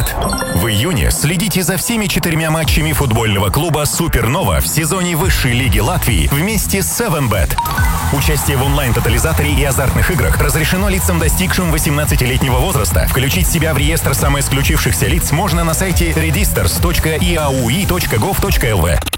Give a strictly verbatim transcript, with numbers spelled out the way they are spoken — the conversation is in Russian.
Спорт. В июне следите за всеми четырьмя матчами футбольного клуба «Супернова» в сезоне высшей лиги Латвии вместе с севен бет. Участие в онлайн-тотализаторе и азартных играх разрешено лицам, достигшим восемнадцатилетнего возраста. Включить себя в реестр самоисключившихся лиц можно на сайте registers точка и эй ю и точка гов точка эл ви.